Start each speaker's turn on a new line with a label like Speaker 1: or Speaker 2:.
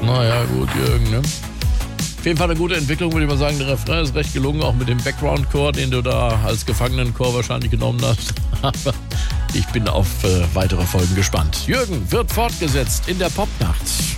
Speaker 1: Naja, gut, Jürgen, ne? Auf jeden Fall eine gute Entwicklung, würde ich mal sagen. Der Refrain ist recht gelungen, auch mit dem Background-Chor, den du da als Gefangenenchor wahrscheinlich genommen hast. Aber ich bin auf weitere Folgen gespannt. Jürgen wird fortgesetzt in der Popnacht.